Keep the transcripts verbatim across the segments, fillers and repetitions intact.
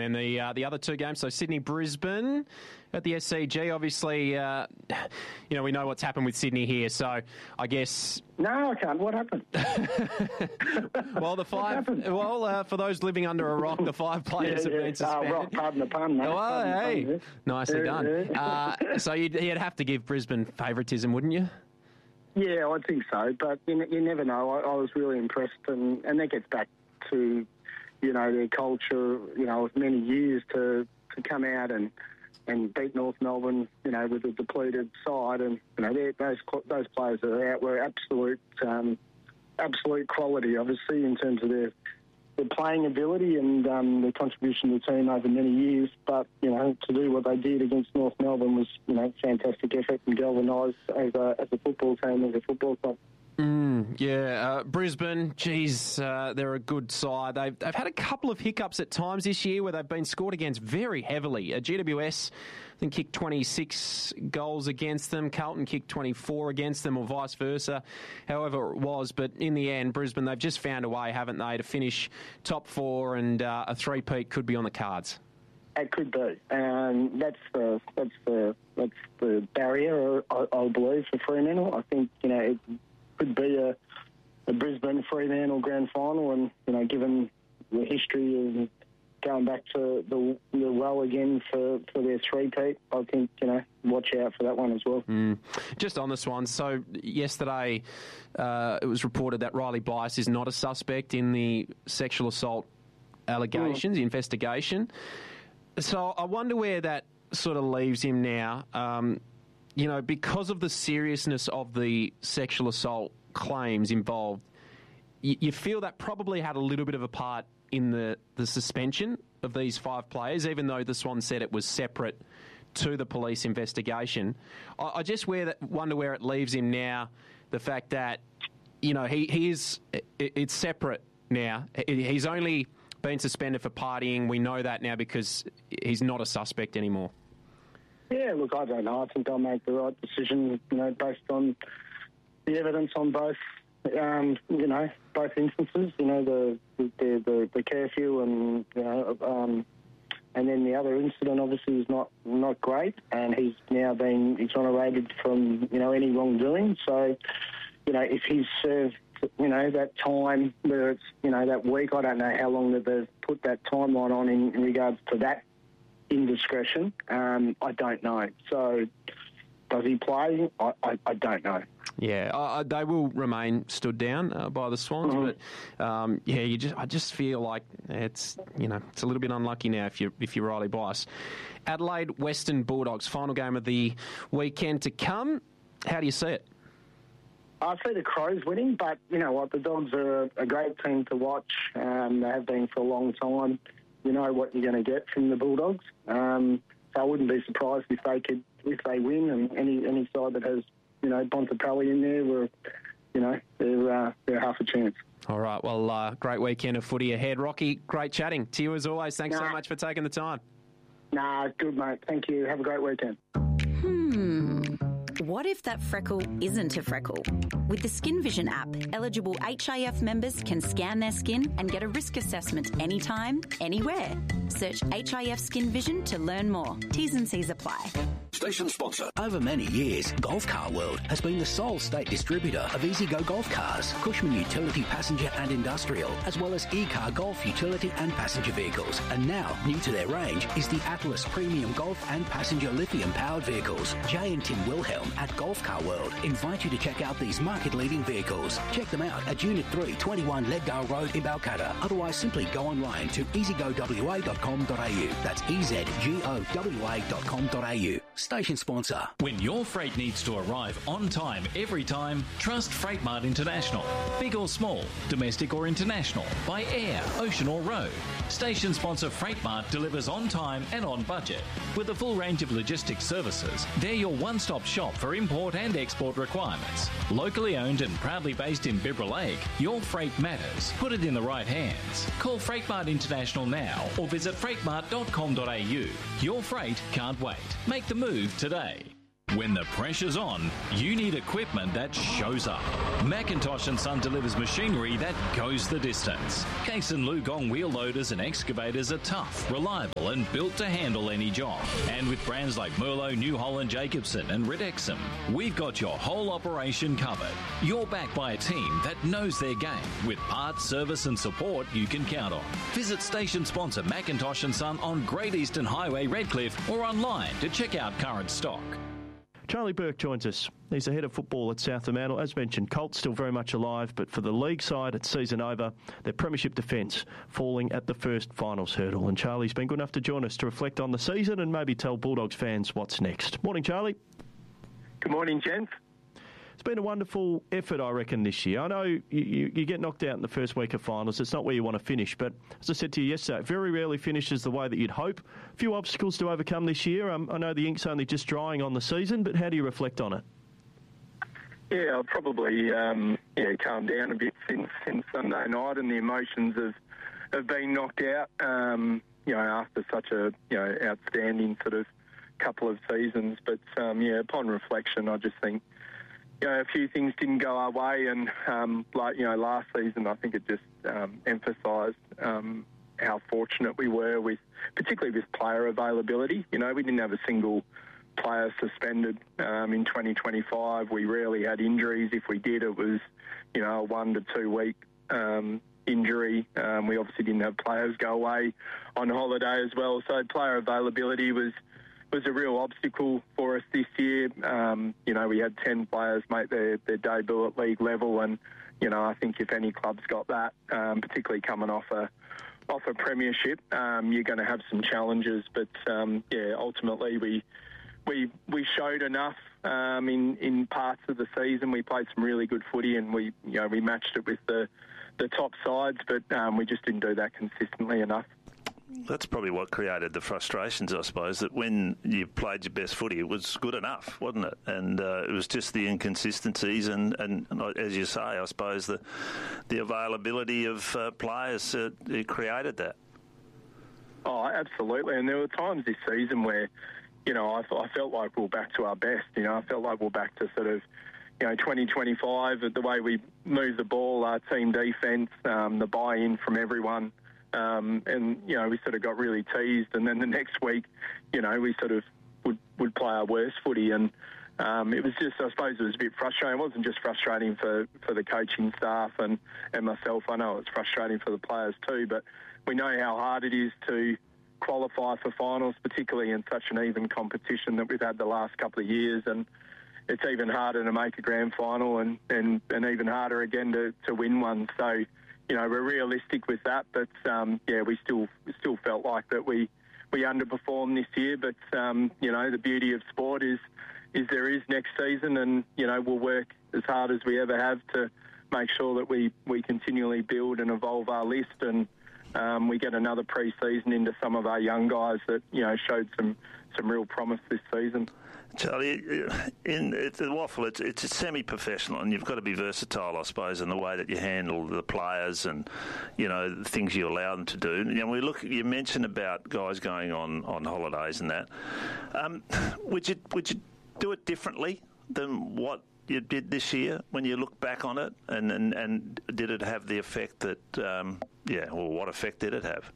then the uh, the other two games, so Sydney-Brisbane at the S C G. Obviously, uh, you know, we know what's happened with Sydney here, so I guess... No, I can't. What happened? well, the five... Well, uh, for those living under a rock, the five players yeah, have yeah. been suspended. Oh, rock, pardon the pun, mate. Oh, Pardon hey, the pun, yeah. nicely yeah, done. Yeah. Uh, so you'd, you'd have to give Brisbane favouritism, wouldn't you? Yeah, I think so, but you, you never know. I, I was really impressed, and, and that gets back to, you know, their culture, you know, of many years to, to come out and, and beat North Melbourne, you know, with a depleted side, and you know, those those players that are out were absolute um, absolute quality, obviously, in terms of their their playing ability and um, their contribution to the team over many years. But you know, to do what they did against North Melbourne was, you know, fantastic effort and galvanised as a as a football team, as a football club. Mm, yeah, uh, Brisbane, geez, uh, they're a good side. They've, they've had a couple of hiccups at times this year where they've been scored against very heavily. Uh, G W S, I think, kicked twenty-six goals against them. Carlton kicked twenty-four against them, or vice versa, however it was. But in the end, Brisbane, they've just found a way, haven't they, to finish top four, and uh, a three-peat could be on the cards. It could be, and that's the that's the that's the barrier, I, I believe, for Fremantle. I think, you know, it could be a, a Brisbane Fremantle grand final, and you know, given the history of going back to the, the well again for, for their three-peat, I think, you know, watch out for that one as well. Mm. Just on this one, so yesterday uh, it was reported that Riley Bice is not a suspect in the sexual assault allegations, mm. investigation. So I wonder where that sort of leaves him now. Um, you know, because of the seriousness of the sexual assault claims involved, you, you feel that probably had a little bit of a part in the, the suspension of these five players, even though the Swan said it was separate to the police investigation. I, I just where that, wonder where it leaves him now, the fact that, you know, he, he is, it, it's separate now. He's only been suspended for partying. We know that now because he's not a suspect anymore. Yeah, look, I don't know. I think they'll make the right decision, you know, based on the evidence on both, um, you know, both instances. You know, the the the, the curfew and you know, um, and then the other incident obviously is not not great, and he's now been exonerated from, you know, any wrongdoing. So, you know, if he's served, you know, that time, whether it's, you know, that week, I don't know how long that they've put that timeline on in, in regards to that indiscretion. Um, I don't know. So, does he play? I, I, I don't know. Yeah, uh, they will remain stood down uh, by the Swans, mm-hmm. but um, yeah, you just I just feel like it's, you know, it's a little bit unlucky now if you if you're Riley Bice. Adelaide Western Bulldogs, final game of the weekend to come. How do you see it? I see the Crows winning, but you know what, the Dogs are a great team to watch. Um, they have been for a long time. You know what you're going to get from the Bulldogs. Um, so I wouldn't be surprised if they could, if they win, and any any side that has, you know, Bontempelli in there, were, you know, they're uh, they're half a chance. All right, well, uh, great weekend of footy ahead, Rocky. Great chatting to you as always. Thanks nah. so much for taking the time. Nah, good mate. Thank you. Have a great weekend. Hmm. What if that freckle isn't a freckle? With the Skin Vision app, eligible H I F members can scan their skin and get a risk assessment anytime, anywhere. Search H I F Skin Vision to learn more. T's and C's apply. Station sponsor. Over many years, Golf Car World has been the sole state distributor of EasyGo Golf Cars, Cushman Utility Passenger and Industrial, as well as E-Car Golf Utility and Passenger Vehicles. And now, new to their range is the Atlas Premium Golf and Passenger Lithium-powered vehicles. Jay and Tim Wilhelm at Golf Car World invite you to check out these market-leading vehicles. Check them out at Unit three, twenty-one Leddale Road in Balcatta. Otherwise, simply go online to easy go w a dot com dot a u. That's e z g o w a dot com dot a u. Station sponsor. When your freight needs to arrive on time every time, trust Freightmart International. Big or small, domestic or international, by air, ocean or road. Station sponsor Freightmart delivers on time and on budget. With a full range of logistics services, they're your one-stop shop for import and export requirements. Locally owned and proudly based in Bibra Lake, your freight matters. Put it in the right hands. Call Freightmart International now or visit freightmart dot com dot a u. Your freight can't wait. Make the move today. When the pressure's on, you need equipment that shows up. Macintosh and Son delivers machinery that goes the distance. Case and Lugong wheel loaders and excavators are tough, reliable and built to handle any job. And with brands like Merlo, New Holland, Jacobson and Ridexum, we've got your whole operation covered. You're backed by a team that knows their game with parts, service and support you can count on. Visit station sponsor Macintosh and Son on Great Eastern Highway, Redcliffe, or online to check out current stock. Charlie Burke joins us. He's the head of football at South Fremantle. As mentioned, Colts still very much alive, but for the league side, it's season over. Their premiership defence falling at the first finals hurdle. And Charlie's been good enough to join us to reflect on the season and maybe tell Bulldogs fans what's next. Morning, Charlie. Good morning, gents. It's been a wonderful effort, I reckon, this year. I know you, you, you get knocked out in the first week of finals. It's not where you want to finish. But as I said to you yesterday, it very rarely finishes the way that you'd hope. A few obstacles to overcome this year. Um, I know the ink's only just drying on the season, but how do you reflect on it? Yeah, I've probably um, yeah, calmed down a bit since, since Sunday night, and the emotions have, have been knocked out, um, you know, after such a you know outstanding sort of couple of seasons. But, um, yeah, upon reflection, I just think, you know, a few things didn't go our way, and um, like you know, last season, I think it just um, emphasised um, how fortunate we were with, particularly with player availability. You know, we didn't have a single player suspended um, in twenty twenty-five. We rarely had injuries. If we did, it was, you know, a one to two week um, injury. Um, we obviously didn't have players go away on holiday as well, so player availability was. was a real obstacle for us this year. Um, you know, we had ten players make their, their debut at league level, and, you know, I think if any club's got that, um, particularly coming off a off a premiership, um, you're going to have some challenges. But, um, yeah, ultimately we we we showed enough um, in, in parts of the season. We played some really good footy, and we, you know, we matched it with the, the top sides, but um, we just didn't do that consistently enough. That's probably what created the frustrations, I suppose, that when you played your best footy, it was good enough, wasn't it? And uh, it was just the inconsistencies and, and, and, as you say, I suppose, the the availability of uh, players uh, it created that. Oh, absolutely. And there were times this season where, you know, I, I felt like we were back to our best. You know, I felt like we we're back to sort of, you know, twenty twenty-five, the way we move the ball, our team defence, um, the buy-in from everyone. Um, and, you know, we sort of got really teased. And then the next week, you know, we sort of would, would play our worst footy. And um, it was just, I suppose it was a bit frustrating. It wasn't just frustrating for, for the coaching staff and, and myself. I know it's frustrating for the players too. But we know how hard it is to qualify for finals, particularly in such an even competition that we've had the last couple of years. And it's even harder to make a grand final and, and, and even harder again to, to win one. So, you know, we're realistic with that, but um, yeah, we still still felt like that we, we underperformed this year. But um, you know, the beauty of sport is is there is next season, and you know, we'll work as hard as we ever have to make sure that we, we continually build and evolve our list, and um, we get another pre-season into some of our young guys that you know showed some some real promise this season. Charlie, in it's a waffle. It's it's a semi-professional, and you've got to be versatile, I suppose, in the way that you handle the players and you know the things you allow them to do. You know, we look. You mentioned about guys going on, on holidays and that. Um, would you would you do it differently than what you did this year when you look back on it? And and, and did it have the effect that? Um, yeah, well, what effect did it have?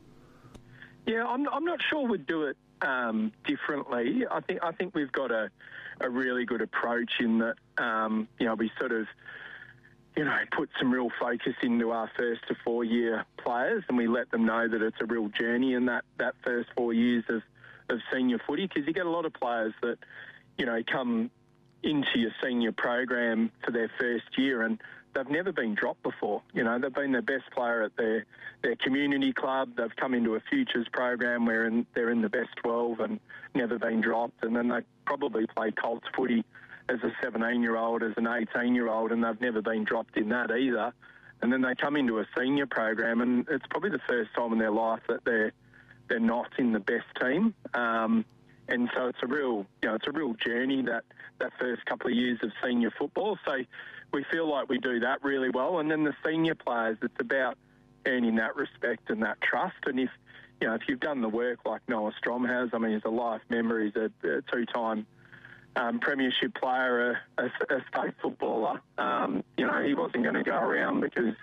Yeah, I'm I'm not sure we'd do it Um, differently. I think I think we've got a, a really good approach in that um, you know we sort of you know put some real focus into our first to four year players, and we let them know that it's a real journey in that, that first four years of, of senior footy, because you get a lot of players that you know come into your senior program for their first year and they've never been dropped before. You know, they've been their best player at their, their community club. They've come into a futures program where in, they're in the best twelve and never been dropped. And then they probably played Colts footy as a seventeen-year-old, as an eighteen-year-old, and they've never been dropped in that either. And then they come into a senior program, and it's probably the first time in their life that they're they're not in the best team. Um, and so it's a real, you know, it's a real journey that that first couple of years of senior football. So we feel like we do that really well. And then the senior players, it's about earning that respect and that trust. And if, you know, if you've done the work like Noah Strom has, I mean, he's a life member. He's a, a two-time um, premiership player, a, a, a state footballer. Um, you know, he wasn't going to go around because,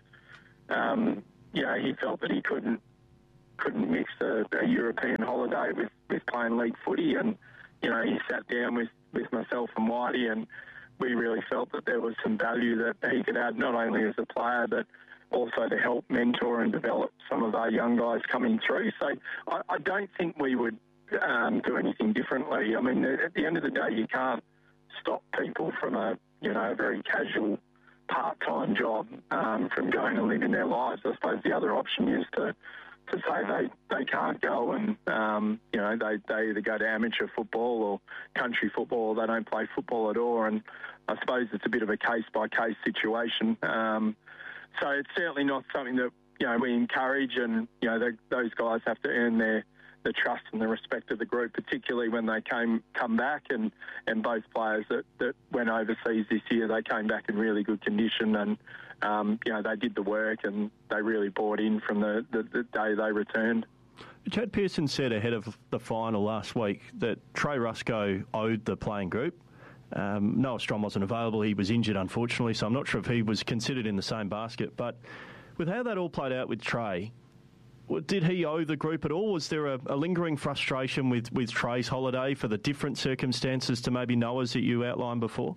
um, you know, he felt that he couldn't couldn't mix a, a European holiday with, with playing league footy. And, you know, he sat down with, with myself and Whitey, and we really felt that there was some value that he could add, not only as a player, but also to help mentor and develop some of our young guys coming through. So I, I don't think we would um, do anything differently. I mean, at the end of the day, you can't stop people from a, you know, a very casual part-time job um, from going and living their lives. I suppose the other option is to to say they, they can't go and, um, you know, they, they either go to amateur football or country football, or they don't play football at all. And I suppose it's a bit of a case-by-case situation. Um, so it's certainly not something that, you know, we encourage, and, you know, they, those guys have to earn their the trust and the respect of the group, particularly when they came come back, and, and both players that, that went overseas this year, they came back in really good condition, and um, you know, they did the work and they really bought in from the, the, the day they returned. Chad Pearson said ahead of the final last week that Trey Ruscoe owed the playing group. Um, Noah Strom wasn't available. He was injured, unfortunately, so I'm not sure if he was considered in the same basket. But with how that all played out with Trey, did he owe the group at all? Was there a, a lingering frustration with, with Trey's holiday for the different circumstances to maybe Noah's that you outlined before?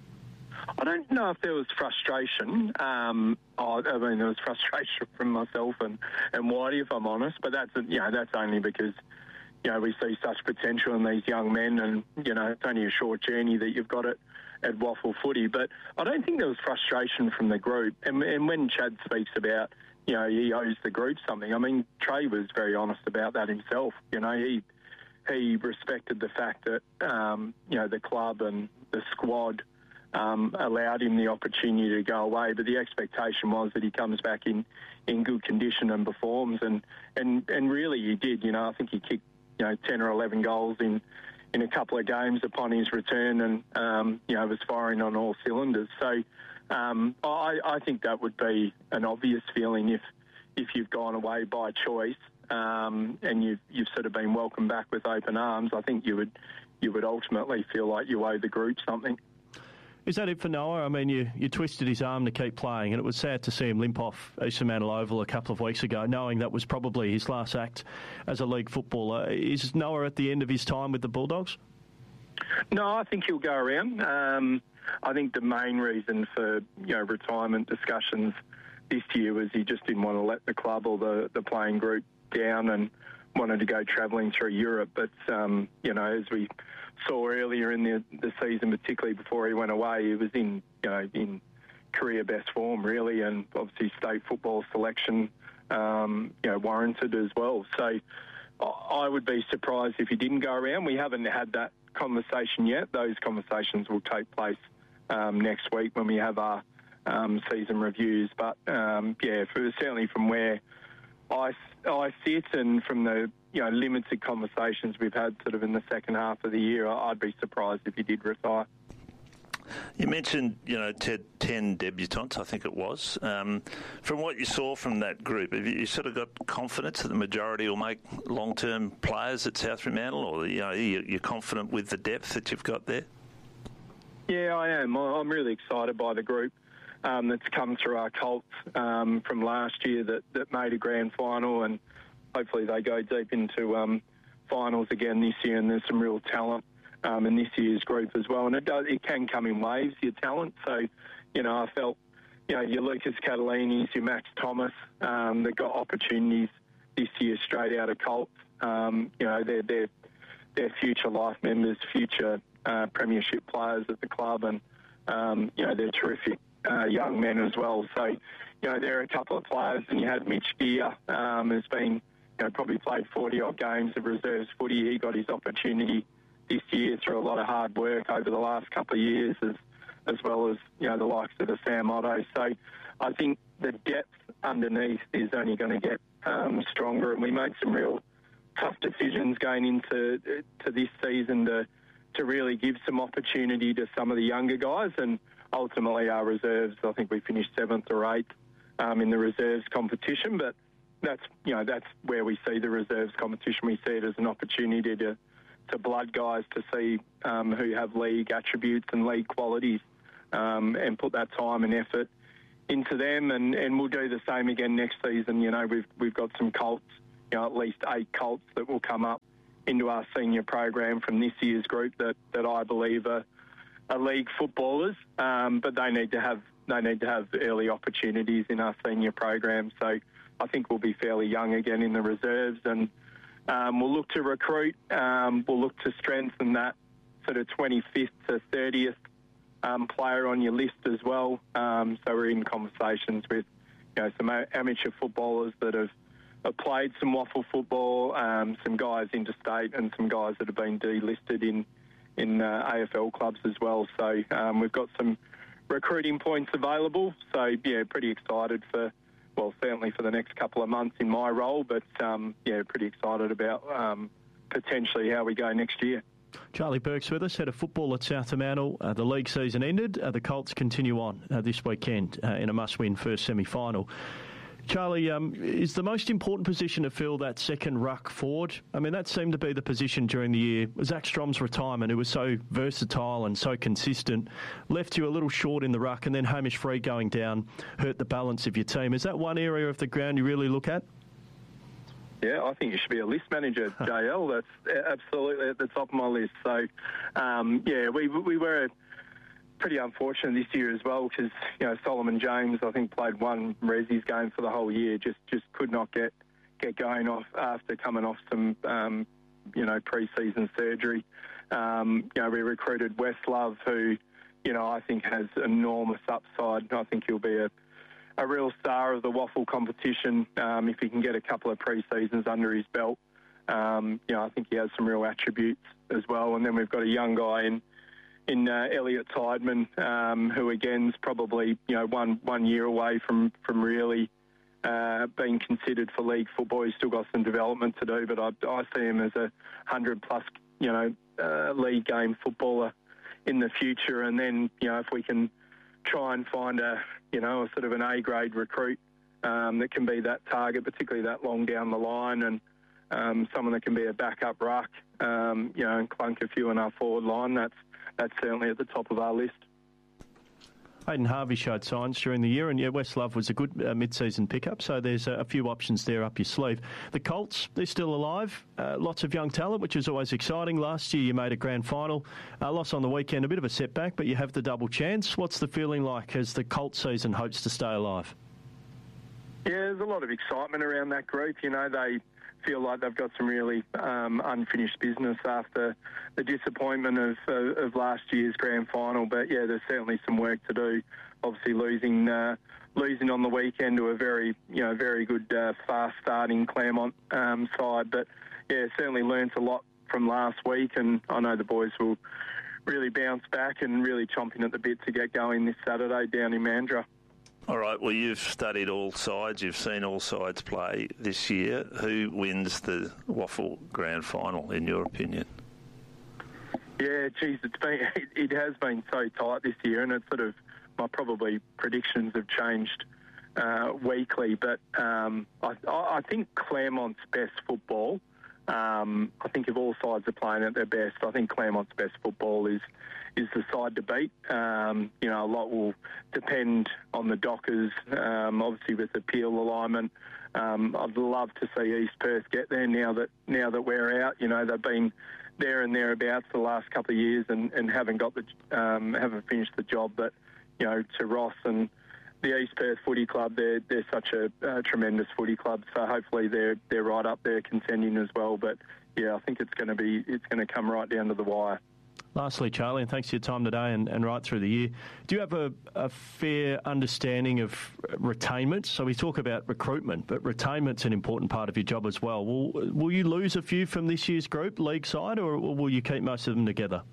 I don't know if there was frustration. Um, oh, I mean, there was frustration from myself and, and Whitey, if I'm honest. But that's, you know, that's only because, you know, we see such potential in these young men, and, you know, it's only a short journey that you've got it at Waffle Footy. But I don't think there was frustration from the group. And, and when Chad speaks about, you know, he owes the group something, I mean, Trey was very honest about that himself. You know, he he respected the fact that, um, you know, the club and the squad um, allowed him the opportunity to go away, but the expectation was that he comes back in, in good condition and performs, and, and, and really he did. You know, I think he kicked, you know, ten or eleven goals in, in a couple of games upon his return, and, um, you know, was firing on all cylinders. So, Um, I, I think that would be an obvious feeling if if you've gone away by choice, um, and you've you've sort of been welcomed back with open arms. I think you would you would ultimately feel like you owe the group something. Is that it for Noah? I mean, you, you twisted his arm to keep playing, and it was sad to see him limp off Eastern Mantle Oval a couple of weeks ago, knowing that was probably his last act as a league footballer. Is Noah at the end of his time with the Bulldogs? No, I think he'll go around. Um, I think the main reason for, you know, retirement discussions this year was he just didn't want to let the club or the, the playing group down, and wanted to go travelling through Europe. But, um, you know, as we saw earlier in the, the season, particularly before he went away, he was in, you know, in career best form, really, and obviously state football selection, um, you know, warranted as well. So I would be surprised if he didn't go around. We haven't had that conversation yet. Those conversations will take place um, next week when we have our um, season reviews. But, um, yeah, for, certainly from where I, I sit and from the, you know, limited conversations we've had sort of in the second half of the year, I'd be surprised if he did retire. You mentioned, you know, Ted, ten debutants, I think it was. Um, from what you saw from that group, have you, you sort of got confidence that the majority will make long-term players at South Fremantle, or, you know, you're confident with the depth that you've got there? Yeah, I am. I'm really excited by the group um, that's come through our Colts um, from last year that, that made a grand final, and hopefully they go deep into um, finals again this year, and there's some real talent Um, in this year's group as well. And it does, it can come in waves, your talent. So, you know, I felt, you know, your Lucas Catalinis, your Max Thomas, um, that got opportunities this year straight out of Colts. Um, you know, they're, they're, they're future life members, future uh, premiership players at the club, and, um, you know, they're terrific uh, young men as well. So, you know, there are a couple of players, and you had Mitch Gear, um, has been, you know, probably played forty-odd games of reserves footy. He got his opportunity this year through a lot of hard work over the last couple of years, as as well as, you know, the likes of a Sam Otto. So I think the depth underneath is only going to get um, stronger, and we made some real tough decisions going into to this season to to really give some opportunity to some of the younger guys, and ultimately our reserves, I think we finished seventh or eighth um, in the reserves competition, but that's, you know, that's where we see the reserves competition. We see it as an opportunity to to blood guys to see um, who have league attributes and league qualities, um, and put that time and effort into them, and, and we'll do the same again next season. You know, we've we've got some Colts, you know, at least eight Colts that will come up into our senior program from this year's group that, that I believe are, are league footballers, um, but they need to have they need to have early opportunities in our senior program. So I think we'll be fairly young again in the reserves, and um, we'll look to recruit. Um, we'll look to strengthen that sort of twenty-fifth to thirtieth um, player on your list as well. Um, so we're in conversations with, you know, some amateur footballers that have, have played some waffle football, um, some guys interstate, and some guys that have been delisted in in uh, A F L clubs as well. So um, we've got some recruiting points available. So yeah, pretty excited for. Well, certainly for the next couple of months in my role, but um, yeah, pretty excited about um, potentially how we go next year. Charlie Burke's with us, head of football at South Fremantle. Uh, the league season ended. Uh, the Colts continue on uh, this weekend uh, in a must-win first semi-final. Charlie, um, is the most important position to fill that second ruck forward? I mean, that seemed to be the position during the year. Zach Strom's retirement, who was so versatile and so consistent, left you a little short in the ruck, and then Hamish Freed going down hurt the balance of your team. Is that one area of the ground you really look at? Yeah, I think you should be a list manager, J L. That's absolutely at the top of my list. So, um, yeah, we we were pretty unfortunate this year as well because, you know, Solomon James, I think, played one Resi's game for the whole year, just just could not get, get going off after coming off some, um, you know, pre-season surgery. Um, you know, we recruited Westlove, who, you know, I think has enormous upside. I think he'll be a, a real star of the waffle competition um, if he can get a couple of pre-seasons under his belt. Um, you know, I think he has some real attributes as well. And then we've got a young guy in in uh, Elliot Tideman, um, who again is probably, you know, one one year away from from really uh, being considered for league football. He's still got some development to do, but I, I see him as a hundred plus, you know, uh, league game footballer in the future. And then, you know, if we can try and find a, you know, a sort of an A grade recruit um, that can be that target, particularly that long down the line, and um, someone that can be a backup ruck, um, you know, and clunk a few in our forward line. That's That's certainly at the top of our list. Hayden Harvey showed signs during the year, and yeah, Westlove was a good uh, mid-season pickup, so there's a, a few options there up your sleeve. The Colts, they're still alive, uh, lots of young talent, which is always exciting. Last year you made a grand final, uh, loss on the weekend, a bit of a setback, but you have the double chance. What's the feeling like as the Colts season hopes to stay alive? Yeah, there's a lot of excitement around that group. You know, they feel like they've got some really um, unfinished business after the disappointment of, uh, of last year's grand final. But yeah, there's certainly some work to do. Obviously, losing uh, losing on the weekend to a very you know very good uh, fast starting Claremont um, side. But yeah, certainly learnt a lot from last week, and I know the boys will really bounce back and really chomping at the bit to get going this Saturday down in Mandurah. All right, well, you've studied all sides. You've seen all sides play this year. Who wins the Waffle Grand Final, in your opinion? Yeah, geez, it's been, it, it has been so tight this year, and it's sort of, my probably predictions have changed uh, weekly, but um, I, I think Claremont's best football, um, I think if all sides are playing at their best, I think Claremont's best football is is the side to beat. Um, you know, a lot will depend on the Dockers, um, obviously with the Peel alignment. Um, I'd love to see East Perth get there now that now that we're out. You know, they've been there and thereabouts for the last couple of years and, and haven't got the um, haven't finished the job. But you know, to Ross and the East Perth Footy Club, they're they're such a uh, tremendous footy club. So hopefully they're they're right up there contending as well. But yeah, I think it's going to be it's going to come right down to the wire. Lastly, Charlie, and thanks for your time today and, and right through the year, do you have a, a fair understanding of retainment? So we talk about recruitment, but retainment's an important part of your job as well. Will, will you lose a few from this year's group, league side, or will you keep most of them together?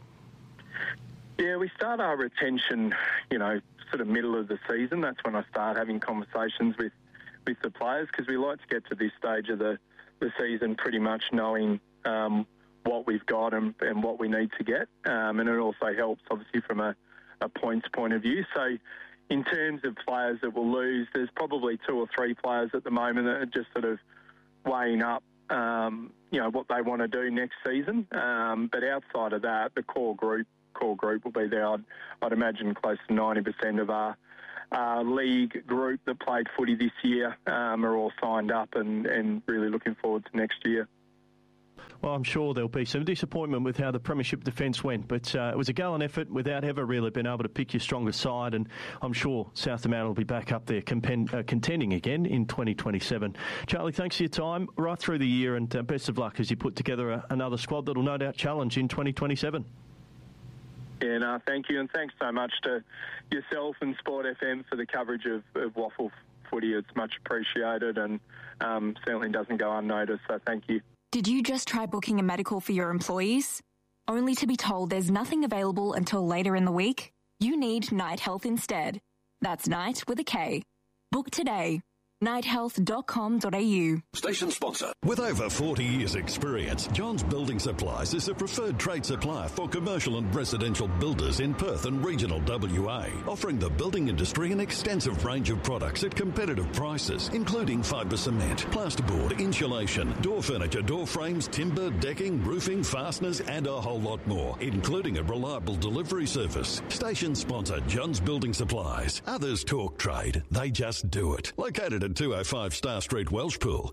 Yeah, we start our retention, you know, sort of middle of the season. That's when I start having conversations with, with the players, because we like to get to this stage of the, the season pretty much knowing um, what we've got and, and what we need to get. Um, and it also helps, obviously, from a, a points point of view. So in terms of players that will lose, there's probably two or three players at the moment that are just sort of weighing up, um, you know, what they want to do next season. Um, but outside of that, the core group core group will be there. I'd, I'd imagine close to ninety percent of our uh, league group that played footy this year um, are all signed up and, and really looking forward to next year. Well, I'm sure there'll be some disappointment with how the Premiership defence went, but uh, it was a gallant effort without ever really being able to pick your strongest side, and I'm sure South Fremantle will be back up there compen- uh, contending again in twenty twenty-seven. Charlie, thanks for your time right through the year, and uh, best of luck as you put together a, another squad that'll no doubt challenge in twenty twenty-seven. Yeah, no, thank you, and thanks so much to yourself and Sport F M for the coverage of, of Waffle footy. It's much appreciated and um, certainly doesn't go unnoticed, so thank you. Did you just try booking a medical for your employees? Only to be told there's nothing available until later in the week? You need Night Health instead. That's Night with a K. Book today. night health dot com dot a u. Station sponsor. With over forty years' experience, Johns Building Supplies is the preferred trade supplier for commercial and residential builders in Perth and regional W A, offering the building industry an extensive range of products at competitive prices, including fibre cement, plasterboard, insulation, door furniture, door frames, timber, decking, roofing, fasteners, and a whole lot more, including a reliable delivery service. Station sponsor Johns Building Supplies. Others talk trade, they just do it. Located at two oh five Star Street, Welshpool.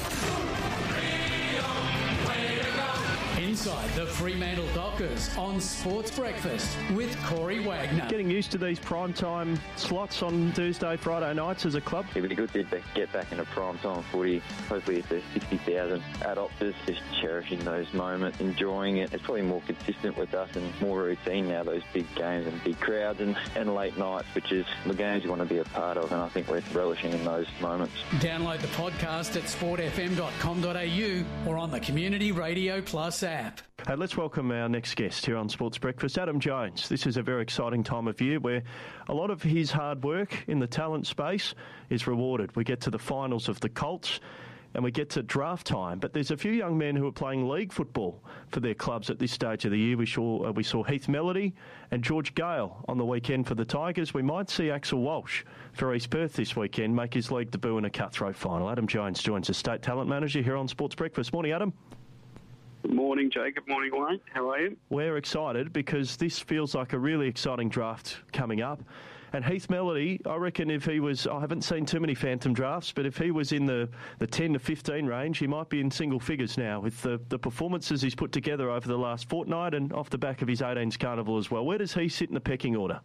Inside the Fremantle Dockers on Sports Breakfast with Corey Wagner. Getting used to these primetime slots on Thursday, Friday nights as a club? It'd be good to get back into primetime footy. Hopefully it's the sixty thousand adopters, just cherishing those moments, enjoying it. It's probably more consistent with us and more routine now, those big games and big crowds and, and late nights, which is the games you want to be a part of, and I think we're relishing in those moments. Download the podcast at sport f m dot com dot a u or on the Community Radio Plus app. Hey, let's welcome our next guest here on Sports Breakfast, Adam Jones. This is a very exciting time of year where a lot of his hard work in the talent space is rewarded. We get to the finals of the Colts and we get to draft time, but there's a few young men who are playing league football for their clubs at this stage of the year. We saw, uh, we saw Heath Melody and George Gale on the weekend for the Tigers. We might see Axel Walsh for East Perth this weekend make his league debut in a cutthroat final. Adam Jones joins us, State Talent Manager here on Sports Breakfast. Morning, Adam. Good morning, Jacob. Morning, Wayne. How are you? We're excited because this feels like a really exciting draft coming up. And Heath Melody, I reckon if he was, I haven't seen too many phantom drafts, but if he was in the, the ten to fifteen range, he might be in single figures now with the, the performances he's put together over the last fortnight and off the back of his eighteens carnival as well. Where does he sit in the pecking order?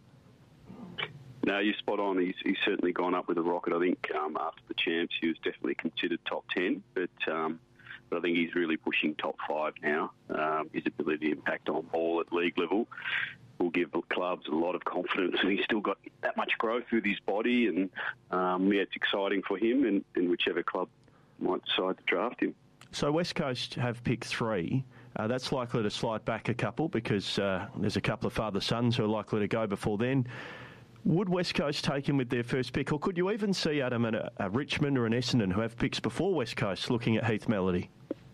No, you're spot on. He's, he's certainly gone up with a rocket. I think um, after the champs, he was definitely considered top ten, but... Um, But I think he's really pushing top five now. Um, his ability to impact on ball at league level will give the clubs a lot of confidence, and he's still got that much growth with his body, and um, yeah, it's exciting for him and, and whichever club might decide to draft him. So West Coast have picked three. Uh, that's likely to slide back a couple because uh, there's a couple of father sons who are likely to go before then. Would West Coast take him with their first pick, or could you even see, Adam, a, a Richmond or an Essendon who have picks before West Coast looking at Heath Melody?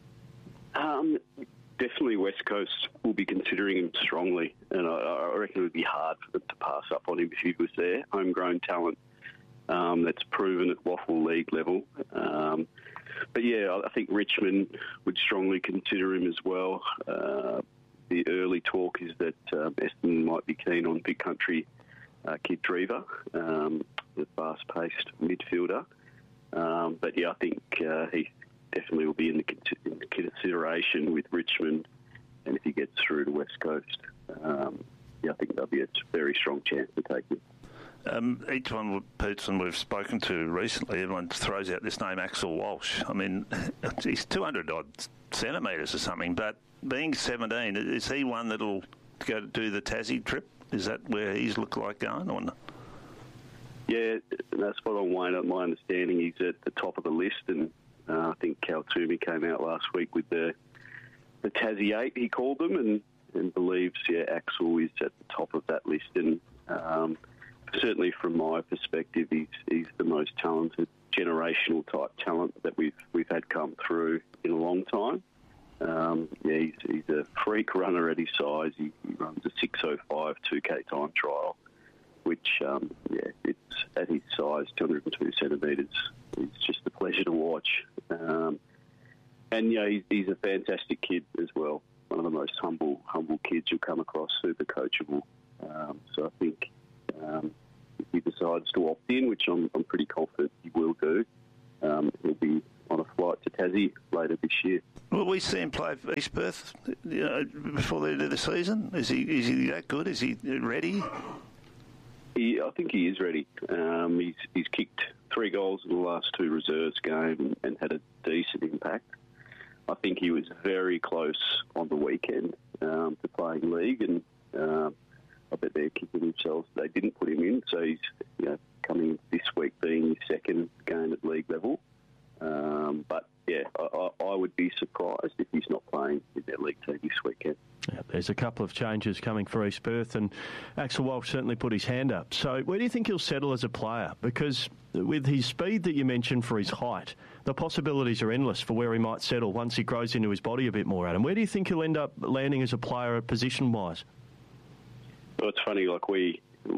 Um, definitely West Coast will be considering him strongly, and I, I reckon it would be hard for them to pass up on him if he was there. Homegrown talent um, that's proven at Waffle League level. Um, but yeah, I think Richmond would strongly consider him as well. Uh, the early talk is that um, Essendon might be keen on Big Country Uh, Kid Drever, um, the fast-paced midfielder. Um, but, yeah, I think uh, he definitely will be in the, in the consideration with Richmond. And if he gets through to West Coast, um, yeah, I think there'll be a very strong chance to take him. Um, each one, person we've spoken to recently, everyone throws out this name, Axel Walsh. I mean, he's two hundred odd centimetres or something, but being seventeen, is he one that'll go do the Tassie trip? Is that where he's looked like going or not? Yeah, that's spot on, Wayne. My understanding, he's at the top of the list, and uh, I think Cal Toomey came out last week with the the Tassie eight, he called them, and, and believes, yeah, Axel is at the top of that list. And um, certainly from my perspective, he's, he's the most talented, generational type talent that we've we've had come through in a long time. Um, yeah, he's, he's a freak runner at his size. He, he runs a six oh five two K time trial, which, um, yeah, it's at his size, two hundred two centimetres. It's just a pleasure to watch. Um, and, you know, he's, he's a fantastic kid as well. One of the most humble, humble kids you'll come across, super coachable. Um, so I think um, if he decides to opt in, which I'm, I'm pretty confident he will do, um, he'll be on a flight to Tassie later this year. Will we see him play for East Perth, you know, before the end of the season? Is he is he that good? Is he ready? He, I think he is ready. Um, he's he's kicked three goals in the last two reserves game and, and had a decent impact. I think he was very close on the weekend um, to playing league, and um, I bet they're kicking themselves they didn't put him in. So he's, you know, coming this week being his second game at league level. Um, but yeah, I, I would be surprised if he's not playing in their league team this weekend. Yeah, there's a couple of changes coming for East Perth, and Axel Walsh certainly put his hand up. So where do you think he'll settle as a player? Because with his speed that you mentioned for his height, the possibilities are endless for where he might settle once he grows into his body a bit more, Adam. Where do you think he'll end up landing as a player position-wise? Well, it's funny, like we,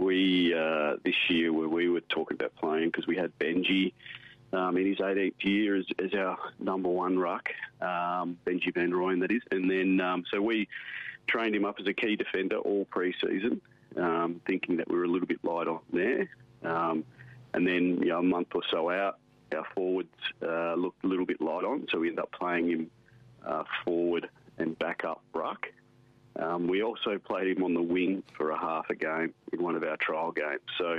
we uh, this year where we were talking about playing, because we had Benji Um, in his eighteenth year as, as our number one ruck, um, Benji Van Rooyen, that is. And then, um, so we trained him up as a key defender all pre-season, um, thinking that we were a little bit light on there. Um, and then, you know, a month or so out, our forwards uh, looked a little bit light on, so we ended up playing him uh, forward and back up ruck. Um, we also played him on the wing for a half a game in one of our trial games. So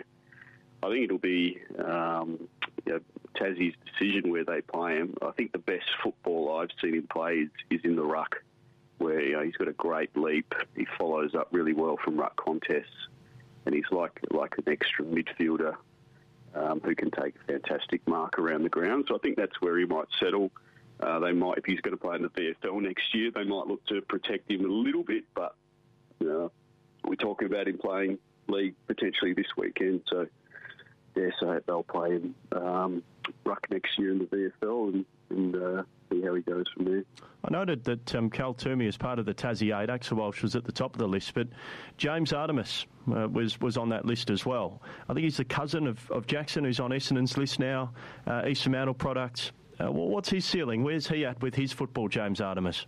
I think it'll be um, you know, Tassie's decision where they play him. I think the best football I've seen him play is, is in the ruck, where, you know, he's got a great leap. He follows up really well from ruck contests, and he's like like an extra midfielder um, who can take a fantastic mark around the ground. So I think that's where he might settle. Uh, they might, if he's going to play in the V F L next year, they might look to protect him a little bit. But you know, we're talking about him playing league potentially this weekend, so. Yeah, so they'll play him um, ruck next year in the V F L and, and uh, see how he goes from there. I noted that um, Cal Toomey, as part of the Tassie eight, Axel Walsh was at the top of the list, but James Artemis uh, was was on that list as well. I think he's the cousin of, of Jackson, who's on Essendon's list now, uh, East Fremantle products. Uh, well, what's his ceiling? Where's he at with his football, James Artemis?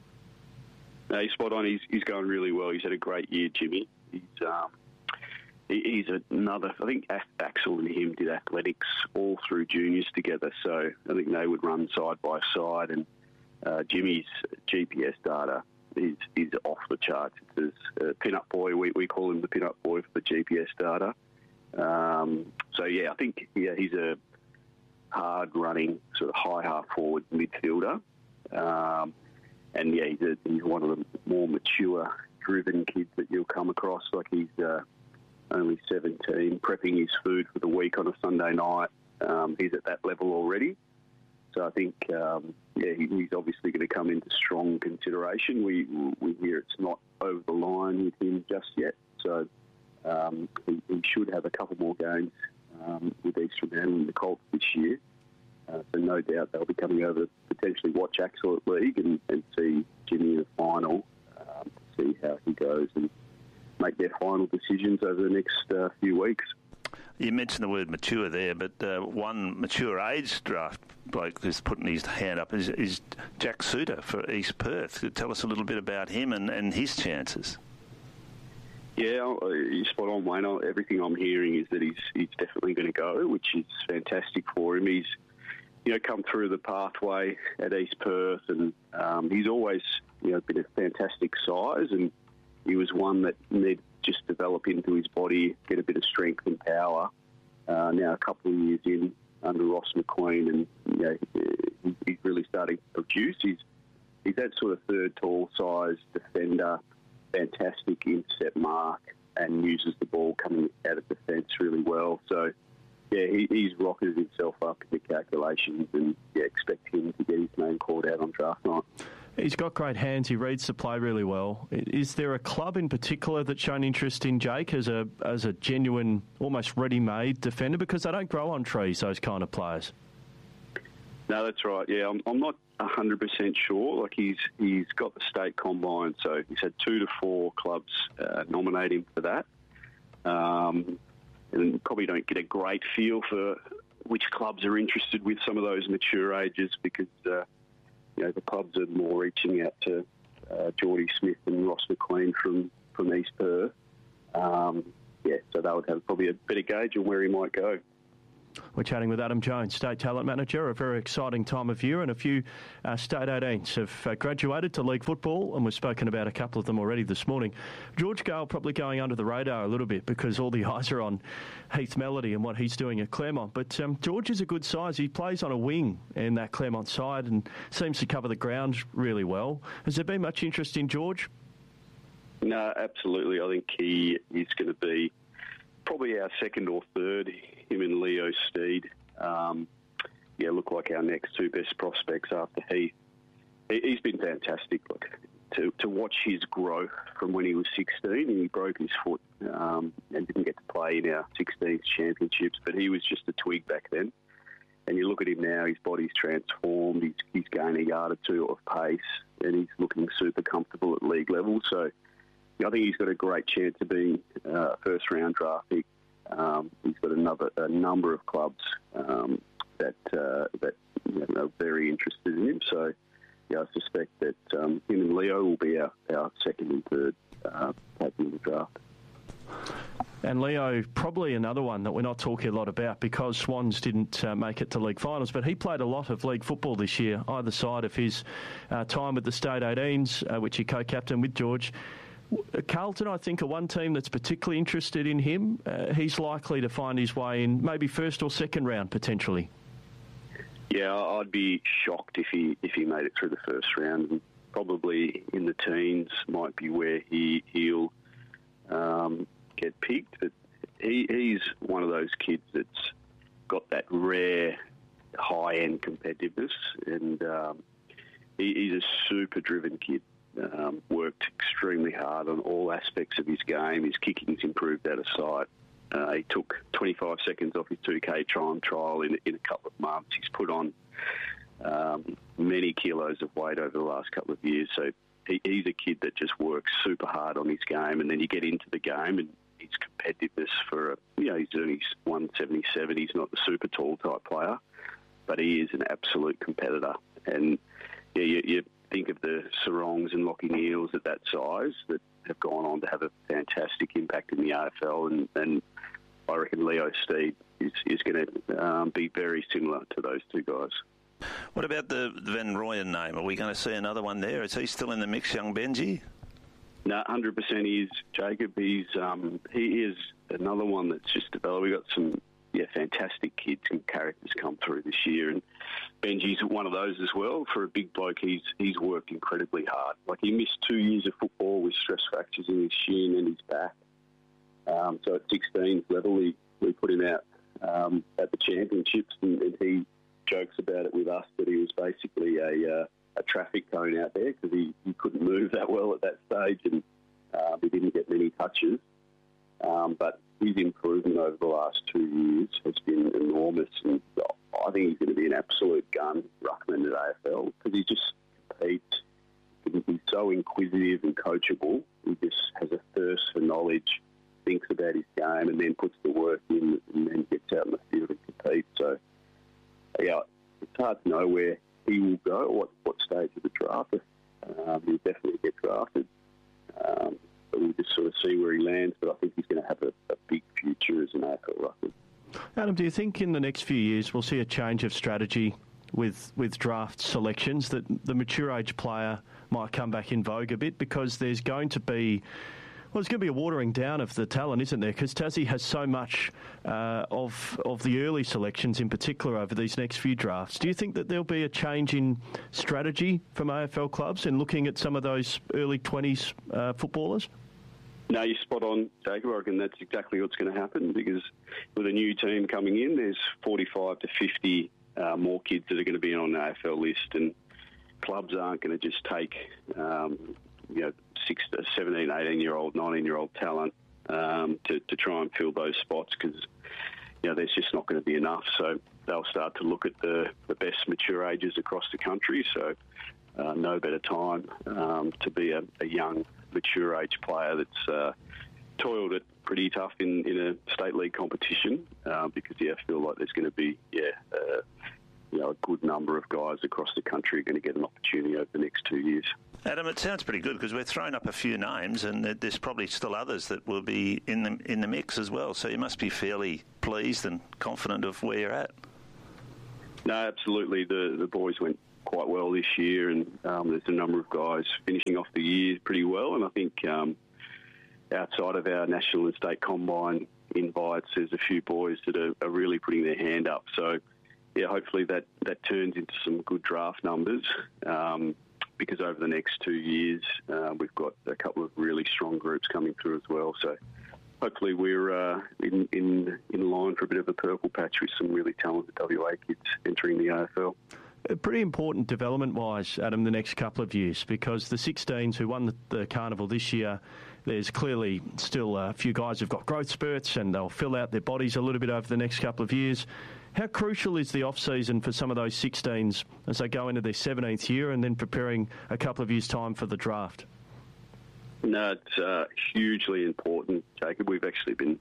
No, he's spot on. He's, he's going really well. He's had a great year, Jimmy. He's... Um, He's another, I think Axel and him did athletics all through juniors together, so I think they would run side by side, and uh, Jimmy's G P S data is, is off the charts. It's a pin-up boy, we, we call him the pin-up boy for the G P S data. Um, so, yeah, I think yeah, he's a hard-running, sort of high half-forward midfielder, um, and, yeah, he's, a, he's one of the more mature, driven kids that you'll come across. Like, he's... Uh, only seventeen, prepping his food for the week on a Sunday night. Um, he's at that level already. So I think, um, yeah, he, he's obviously going to come into strong consideration. We we hear it's not over the line with him just yet. So um, he, he should have a couple more games um, with East Fremantle and the Colts this year. Uh, so no doubt they'll be coming over to potentially watch Axel at league and, and see Jimmy in the final um, to see how he goes and make their final decisions over the next uh, few weeks. You mentioned the word mature there, but uh, one mature age draft bloke who's putting his hand up is, is Jack Suter for East Perth. Tell us a little bit about him and, and his chances. Yeah, you're spot on, Wayne. Everything I'm hearing is that he's he's definitely going to go, which is fantastic for him. He's, you know, come through the pathway at East Perth, and um, he's always, you know, been a fantastic size, and he was one that needed to just develop into his body, get a bit of strength and power. Uh, now a couple of years in under Ross McQueen, and you know, he, he's really starting to produce. He's he's that sort of third tall size defender, fantastic intercept mark, and uses the ball coming out of defence really well. So yeah, he, he's rocketed himself up in the calculations, and yeah, expect him to get his name called out on draft night. He's got great hands. He reads the play really well. Is there a club in particular that's shown interest in Jake as a as a genuine, almost ready-made defender? Because they don't grow on trees, those kind of players. No, that's right. Yeah, I'm, I'm not one hundred percent sure. Like he's he's got the state combine, so he's had two to four clubs uh, nominate him for that. Um, and probably don't get a great feel for which clubs are interested with some of those mature ages because. Uh, you know, the clubs are more reaching out to uh, Geordie Smith and Ross McLean from, from East Perth. Um, yeah, so they would have probably a better gauge on where he might go. We're chatting with Adam Jones, State Talent Manager. A very exciting time of year, and a few uh, State eighteens have uh, graduated to league football, and we've spoken about a couple of them already this morning. George Gale probably going under the radar a little bit because all the eyes are on Heath Melody and what he's doing at Claremont. But um, George is a good size. He plays on a wing in that Claremont side and seems to cover the ground really well. Has there been much interest in George? No, absolutely. I think he is going to be probably our second or third. Him and Leo Steed, um, yeah, look like our next two best prospects after Heath. He, he's been fantastic. Look, to to watch his growth from when he was sixteen and he broke his foot um, and didn't get to play in our sixteens championships, but he was just a twig back then. And you look at him now, his body's transformed. He's, he's gained a yard or two of pace, and he's looking super comfortable at league level. So I think he's got a great chance of being a uh, first-round draft pick. Um, he's got another a number of clubs um, that uh, that you know, are very interested in him. So, yeah, I suspect that um, him and Leo will be our, our second and third uh, taking the draft. And Leo, probably another one that we're not talking a lot about because Swans didn't uh, make it to league finals, but he played a lot of league football this year, either side of his uh, time with the State eighteens, uh, which he co-captained with George. Carlton, I think, are one team that's particularly interested in him. Uh, he's likely to find his way in maybe first or second round, potentially. Yeah, I'd be shocked if he if he made it through the first round. Probably in the teens might be where he, he'll um, get picked. But he, he's one of those kids that's got that rare high-end competitiveness, and um, he, he's a super-driven kid. Um, worked extremely hard on all aspects of his game. His kicking's improved out of sight. Uh, he took twenty-five seconds off his two K time trial in, in a couple of months. He's put on um, many kilos of weight over the last couple of years. So he, he's a kid that just works super hard on his game, and then you get into the game and his competitiveness for, a, you know, he's only one seventy-seven. He's not the super tall type player, but he is an absolute competitor. And yeah, you, you think of the Sarongs and Lockie Eels at that size that have gone on to have a fantastic impact in the A F L, and, and I reckon Leo Steed is, is going to um, be very similar to those two guys. What about the Van Rooyen name? Are we going to see another one there? Is he still in the mix, young Benji? No, one hundred percent he is, Jacob. He's, um, he is another one that's just developed. We've got some yeah, fantastic kids and characters come through this year, and Benji's one of those as well. For a big bloke, he's he's worked incredibly hard. Like, he missed two years of football with stress fractures in his shin and his back. Um, so at sixteen level, we, we put him out um, at the championships, and, and he jokes about it with us that he was basically a uh, a traffic cone out there because he, he couldn't move that well at that stage, and uh, he didn't get many touches. Um, but his improvement over the last two years has been enormous, and I think he's going to be an absolute gun ruckman at A F L because he just competes. He's so inquisitive and coachable. He just has a thirst for knowledge, thinks about his game, and then puts the work in, and then gets out in the field and competes. So, yeah, it's hard to know where he will go, what what stage of the draft. Um, he'll definitely get drafted. Um, but we'll just sort of see where he lands. But I think he's going to have a, a big future as an A F L ruckman. Adam, do you think in the next few years we'll see a change of strategy with with draft selections, that the mature age player might come back in vogue a bit because there's going to be, well, there's going to be a watering down of the talent, isn't there? Because Tassie has so much uh, of of the early selections in particular over these next few drafts. Do you think that there'll be a change in strategy from A F L clubs in looking at some of those early twenties uh, footballers? No, you're spot on, Jacob. I reckon that's exactly what's going to happen because with a new team coming in, there's forty-five to fifty uh, more kids that are going to be on an A F L list, and clubs aren't going to just take, um, you know, six, seventeen, eighteen-year-old, nineteen-year-old talent um, to, to try and fill those spots because, you know, there's just not going to be enough. So they'll start to look at the, the best mature ages across the country. So uh, no better time um, to be a, a young, mature age player that's uh, toiled it pretty tough in, in a state league competition uh, because, yeah, I feel like there's going to be, yeah, uh, you know, a good number of guys across the country are going to get an opportunity over the next two years. Adam, it sounds pretty good because we're throwing up a few names, and there's probably still others that will be in the in the mix as well. So you must be fairly pleased and confident of where you're at. No, absolutely. The the boys went quite well this year, and um, there's a number of guys finishing off the year pretty well. And I think um, outside of our national and state combine invites, there's a few boys that are, are really putting their hand up. So, yeah, hopefully that, that turns into some good draft numbers um, because over the next two years uh, we've got a couple of really strong groups coming through as well. So hopefully we're uh, in, in in line for a bit of a purple patch with some really talented W A kids entering the A F L. Pretty important development-wise, Adam, the next couple of years, because the sixteens who won the, the Carnival this year, there's clearly still a few guys who've got growth spurts and they'll fill out their bodies a little bit over the next couple of years. How crucial is the off-season for some of those sixteens as they go into their seventeenth year and then preparing a couple of years' time for the draft? No, it's uh, hugely important, Jacob. We've actually been,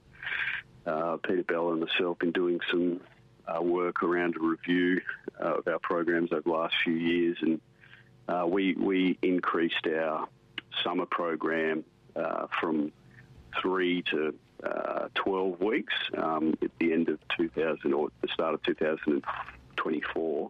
uh, Peter Bell and myself, been doing some uh, work around a review uh, of our programs over the last few years, and uh, we we increased our summer program uh, from three to uh, twelve weeks um, at the end of two thousand or the start of two thousand twenty-four.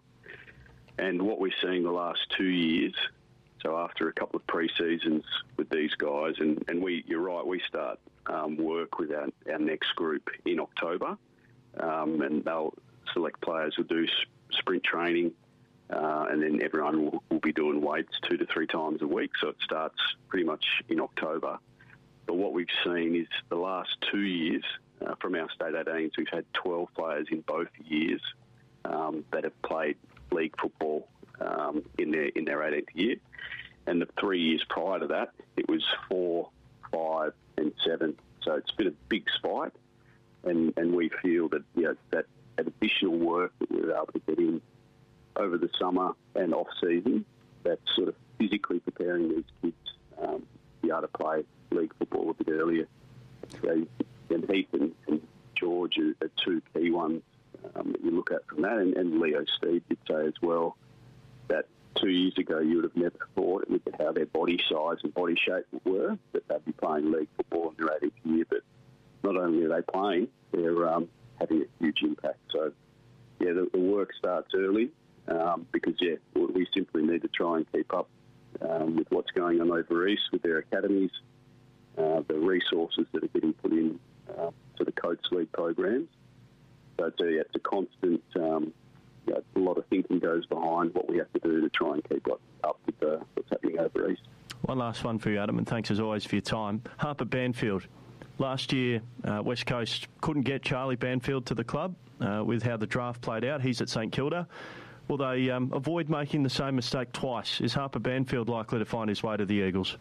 And what we're seeing the last two years, so after a couple of pre-seasons with these guys, and, and we, you're right, we start um, work with our, our next group in October, um, and they'll select players who do sprint training, uh, and then everyone will, will be doing weights two to three times a week, so it starts pretty much in October. But what we've seen is the last two years, uh, from our state eighteens, we've had twelve players in both years um, that have played league football um, in their in their eighteenth year. And the three years prior to that, it was four, five, and seven. So it's been a big spike, and, and we feel that you know, that additional work that we were able to get in over the summer and off season, that's sort of physically preparing these kids um, to be able to play league football a bit earlier. So, and Heath and, and George are, are two key ones um, that you look at from that, and, and Leo Steve did say as well that two years ago you would have never thought, with how their body size and body shape were, that they'd be playing league football in their eighteenth year. But not only are they playing, they're um, having a huge impact. So, yeah, the, the work starts early um, because, yeah, we simply need to try and keep up um, with what's going on over east with their academies, uh, the resources that are getting put in uh, to the Coates League programs. So, it's a, it's a constant... Um, Yeah, a lot of thinking goes behind what we have to do to try and keep up with uh, what's happening over east. One last one for you, Adam, and thanks as always for your time. Harper Banfield. Last year, uh, West Coast couldn't get Charlie Banfield to the club uh, with how the draft played out. He's at St Kilda. Will they um, avoid making the same mistake twice? Is Harper Banfield likely to find his way to the Eagles?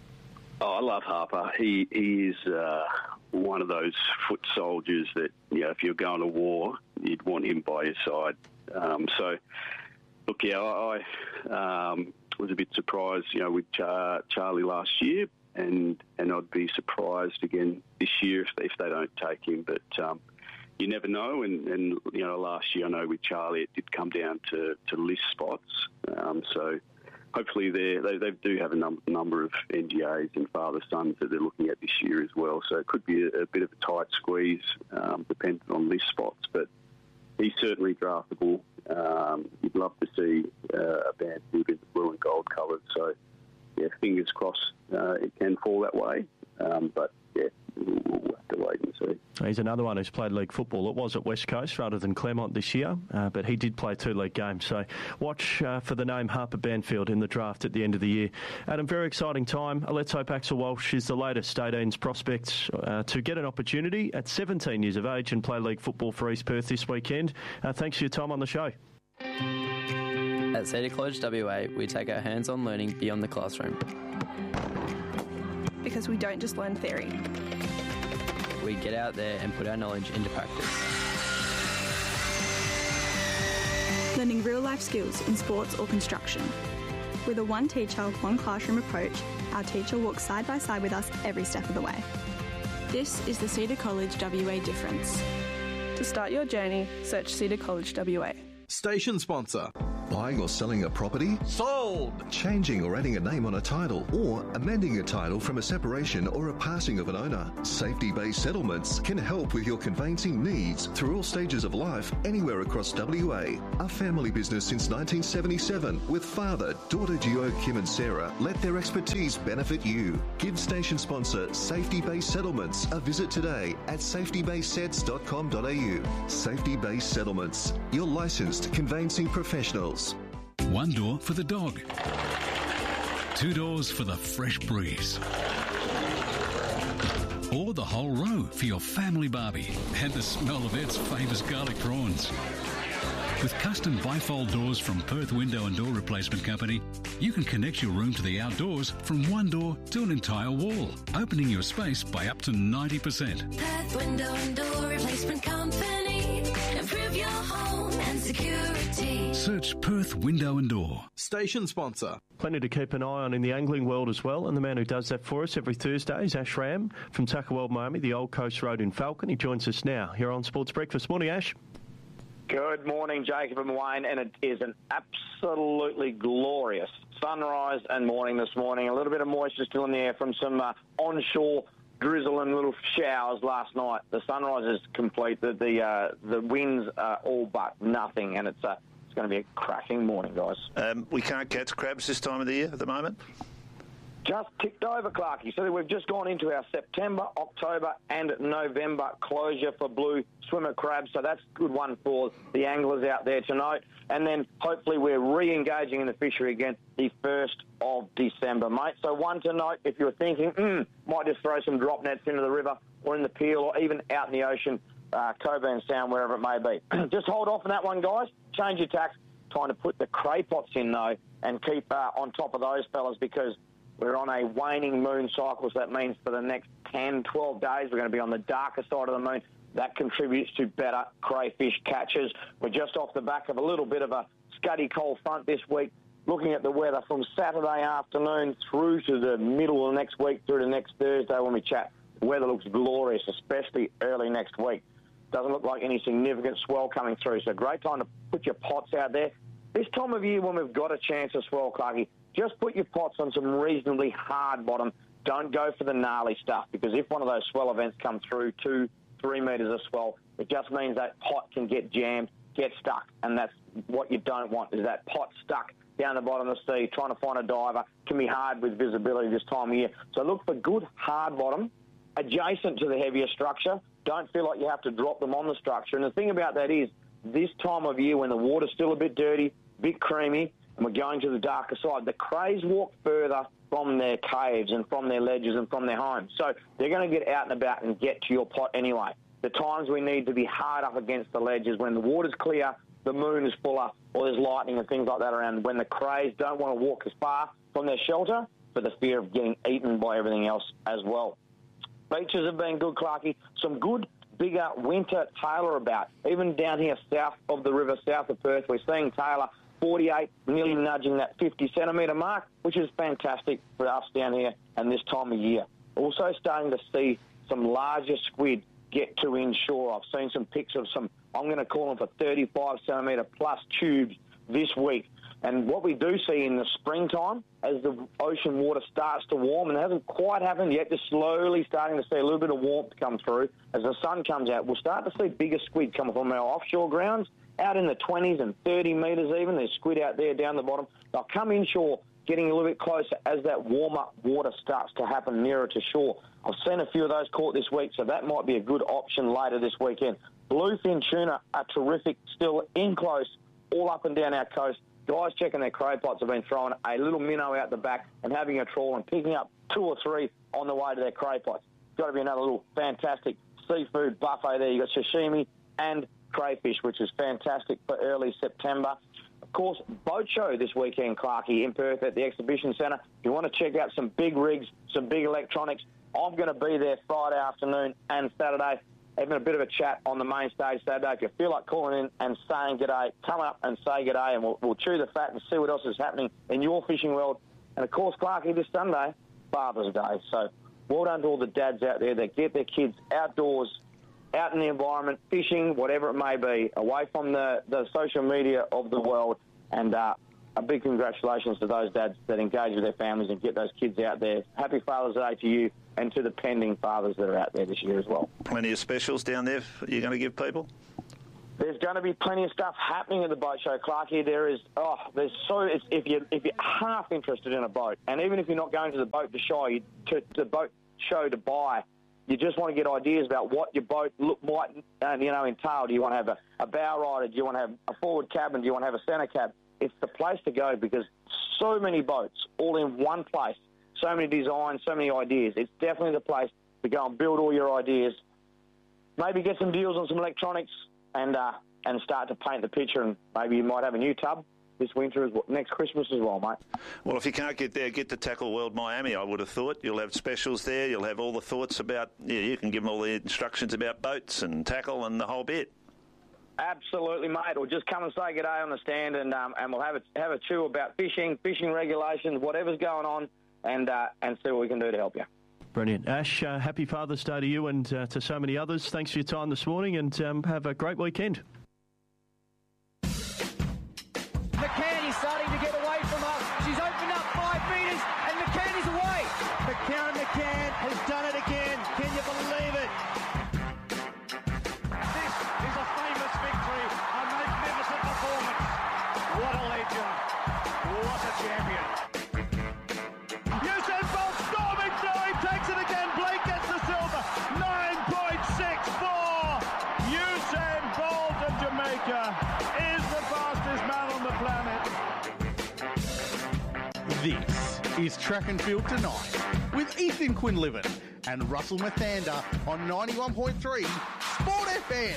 Oh, I love Harper. He, he is uh, one of those foot soldiers that, you know, if you're going to war, you'd want him by your side. Um, so, look, yeah, I, I um, was a bit surprised, you know, with Char- Charlie last year, and, and I'd be surprised again this year if they, if they don't take him. But um, you never know, and, and, you know, last year I know with Charlie it did come down to, to list spots. Um, so hopefully they they do have a num- number of N G As and father-sons that they're looking at this year as well. So it could be a, a bit of a tight squeeze, um, depending on list spots, but he's certainly draftable. Um, you'd love to see uh, a Banfield in the blue and gold colours. So, yeah, fingers crossed uh, it can fall that way. Um, but, yeah, we'll, we'll have to wait and see. He's another one who's played league football. It was at West Coast rather than Claremont this year, uh, but he did play two league games. So watch uh, for the name Harper Banfield in the draft at the end of the year. Adam, very exciting time. Let's hope Axel Walsh is the latest eighteens prospects uh, to get an opportunity at seventeen years of age and play league football for East Perth this weekend. Uh, thanks for your time on the show. At Cedar College W A, we take our hands-on learning beyond the classroom. Because we don't just learn theory. We get out there and put our knowledge into practice. Learning real-life skills in sports or construction. With a one teacher, one classroom approach, our teacher walks side by side with us every step of the way. This is the Cedar College W A difference. To start your journey, search Cedar College W A. Station sponsor. Buying or selling a property? Sold! Changing or adding a name on a title, or amending a title from a separation or a passing of an owner. Safety Base Settlements can help with your conveyancing needs through all stages of life, anywhere across W A. A family business since nineteen seventy-seven, with father, daughter duo Kim and Sarah let their expertise benefit you. Give station sponsor Safety Base Settlements a visit today at safety base sets dot com dot a u. Safety Base Settlements, your licensed conveyancing professionals. One door for the dog. Two doors for the fresh breeze. Or the whole row for your family barbie and the smell of Ed's famous garlic prawns. With custom bifold doors from Perth Window and Door Replacement Company, you can connect your room to the outdoors from one door to an entire wall, opening your space by up to ninety percent. Perth Window and Door Replacement Company. Improve your home and security. Search Perth Window and Door. Station sponsor. Plenty to keep an eye on in the angling world as well, and the man who does that for us every Thursday is Ash Ram from Tuckerwell, Miami, the Old Coast Road in Falcon. He joins us now here on Sports Breakfast. Morning, Ash. Good morning, Jacob and Wayne, and it is an absolutely glorious sunrise and morning this morning. A little bit of moisture still in the air from some uh, onshore drizzle and little showers last night. The sunrise is complete. The the, uh, the winds are all but nothing, and it's uh, it's going to be a cracking morning, guys. Um, we can't catch crabs this time of the year at the moment? Just ticked over, Clarkie. So we've just gone into our September, October and November closure for blue swimmer crabs. So that's a good one for the anglers out there to note. And then hopefully we're re-engaging in the fishery again the first of December, mate. So one to note, if you're thinking, mm, might just throw some drop nets into the river or in the Peel or even out in the ocean, uh, Coburn Sound, wherever it may be. Just hold off on that one, guys. Change your tack. Trying to put the cray pots in, though, and keep uh, on top of those fellas, because we're on a waning moon cycle, so that means for the next ten, twelve days we're going to be on the darker side of the moon. That contributes to better crayfish catches. We're just off the back of a little bit of a scuddy cold front this week. Looking at the weather from Saturday afternoon through to the middle of next week, through to next Thursday when we chat, the weather looks glorious, especially early next week. Doesn't look like any significant swell coming through, so great time to put your pots out there. This time of year when we've got a chance of swell, Clarkie, just put your pots on some reasonably hard bottom. Don't go for the gnarly stuff, because if one of those swell events come through, two, three metres of swell, it just means that pot can get jammed, get stuck, and that's what you don't want, is that pot stuck down the bottom of the sea, trying to find a diver. Can be hard with visibility this time of year. So look for good hard bottom, adjacent to the heavier structure. Don't feel like you have to drop them on the structure. And the thing about that is, this time of year when the water's still a bit dirty, a bit creamy, and we're going to the darker side, the crays walk further from their caves and from their ledges and from their homes. So they're going to get out and about and get to your pot anyway. The times we need to be hard up against the ledges when the water's clear, the moon is fuller, or there's lightning and things like that around, when the crays don't want to walk as far from their shelter for the fear of getting eaten by everything else as well. Beaches have been good, Clarkie. Some good, bigger winter tailor about. Even down here south of the river, south of Perth, we're seeing tailor forty-eight, nearly nudging that fifty centimetre mark, which is fantastic for us down here and this time of year. Also starting to see some larger squid get to inshore. I've seen some pics of some, I'm going to call them for thirty-five centimetre plus tubes this week. And what we do see in the springtime, as the ocean water starts to warm, and it hasn't quite happened yet, just slowly starting to see a little bit of warmth come through, as the sun comes out, we'll start to see bigger squid come from our offshore grounds, out in the twenties and thirty metres even. There's squid out there down the bottom. They'll come inshore, getting a little bit closer as that warmer water starts to happen nearer to shore. I've seen a few of those caught this week, so that might be a good option later this weekend. Bluefin tuna are terrific, still in close, all up and down our coast. Guys checking their cray pots have been throwing a little minnow out the back and having a trawl and picking up two or three on the way to their cray pots. Got to be another little fantastic seafood buffet there. You've got sashimi and crayfish, which is fantastic for early September. Of course, boat show this weekend, Clarkie, in Perth at the Exhibition Centre. If you want to check out some big rigs, some big electronics, I'm going to be there Friday afternoon and Saturday, having a bit of a chat on the main stage Saturday. If you feel like calling in and saying g'day, come up and say g'day, and we'll, we'll chew the fat and see what else is happening in your fishing world. And, of course, Clarkie, this Sunday, Father's Day. So well done to all the dads out there that get their kids outdoors out in the environment, fishing, whatever it may be, away from the, the social media of the world. And uh, a big congratulations to those dads that engage with their families and get those kids out there. Happy Father's Day to you and to the pending fathers that are out there this year as well. Plenty of specials down there you're going to give people? There's going to be plenty of stuff happening at the boat show, Clarkie. There is, oh, there's so, it's, if you're, if you're half interested in a boat, and even if you're not going to the boat to show, you, to, to the boat show to buy, you just want to get ideas about what your boat look, might, uh, you know, entail. Do you want to have a, a bow rider? Do you want to have a forward cabin? Do you want to have a centre cab? It's the place to go because so many boats all in one place, so many designs, so many ideas. It's definitely the place to go and build all your ideas. Maybe get some deals on some electronics and uh, and start to paint the picture, and maybe you might have a new tub this winter, as well, next Christmas as well, mate. Well, if you can't get there, get to Tackle World Miami, I would have thought. You'll have specials there. You'll have all the thoughts about, yeah, you can give them all the instructions about boats and tackle and the whole bit. Absolutely, mate. Or just come and say good day on the stand, and um, and we'll have a, have a chew about fishing, fishing regulations, whatever's going on, and uh, and see what we can do to help you. Brilliant. Ash, uh, happy Father's Day to you and uh, to so many others. Thanks for your time this morning, and um, have a great weekend. McCann is starting to get away from us. She's opened up five metres, and McCann is away. McCann McCann has done it again. Can you believe it? This is a famous victory, a magnificent performance. What a legend. What a champion. Usain Bolt storming through. He takes it again. Blake gets the silver. nine point six four. Usain Bolt of Jamaica is the fastest man on the planet. This is Track and Field Tonight with Ethan Quinlivan and Russell Mathander on ninety-one point three Sport F M.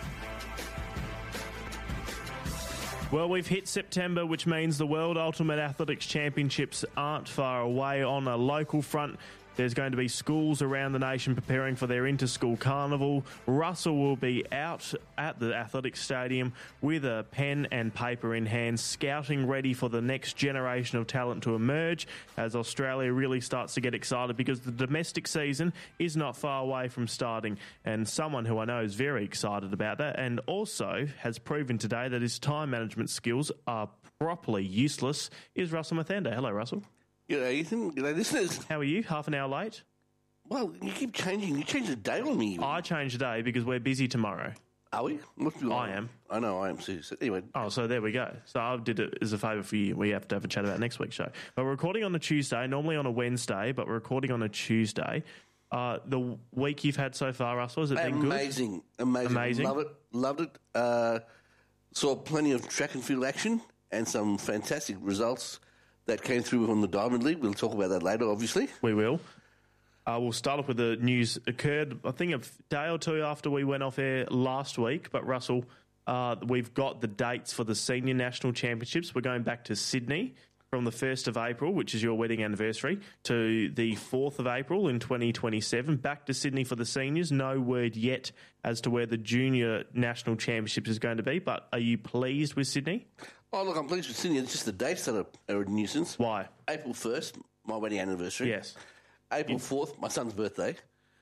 Well, we've hit September, which means the World Ultimate Athletics Championships aren't far away. On a local front, there's going to be schools around the nation preparing for their inter-school carnival. Russell will be out at the athletics stadium with a pen and paper in hand, scouting ready for the next generation of talent to emerge as Australia really starts to get excited, because the domestic season is not far away from starting. And someone who I know is very excited about that, and also has proven today that his time management skills are properly useless, is Russell Mathander. Hello, Russell. G'day, Ethan. G'day, listeners. How are you? Half an hour late? Well, you keep changing. You change the day on me. Even. I change the day because we're busy tomorrow. Are we? What's the I am. I know I am, too. So anyway. Oh, so there we go. So I did it as a favour for you. We have to have a chat about next week's show. But we're recording on a Tuesday, normally on a Wednesday, but we're recording on a Tuesday. Uh, the week you've had so far, Russell, has it been good? Amazing. Amazing. Amazing. Love it. Loved it. Uh, saw plenty of track and field action and some fantastic results that came through on the Diamond League. We'll talk about that later, obviously. We will. Uh, we'll start off with the news occurred, I think, a day or two after we went off air last week. But, Russell, uh, we've got the dates for the Senior National Championships. We're going back to Sydney from the first of April, which is your wedding anniversary, to the fourth of April in twenty twenty-seven. Back to Sydney for the seniors. No word yet as to where the Junior National Championships is going to be. But are you pleased with Sydney? Oh, look, I'm pleased with Sydney. It's just the dates that are, are a nuisance. Why? April first, my wedding anniversary. Yes. April fourth, my son's birthday.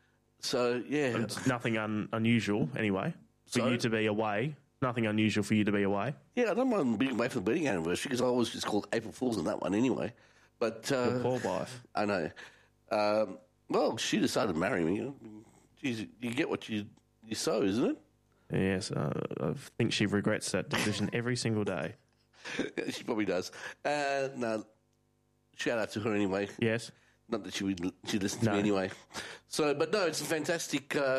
So, yeah. It's nothing un- unusual, anyway, for So? you to be away. Nothing unusual for you to be away. Yeah, I don't mind being away for the wedding anniversary because I always just called April Fool's on that one anyway. But uh, The poor wife. I know. Um, well, she decided to marry me. Jeez, you get what you, you sow, isn't it? Yes, uh, I think she regrets that decision every single day. She probably does. Uh, no, shout out to her anyway. Yes. Not that she would she listens to No. me anyway. So, but no, it's a fantastic uh,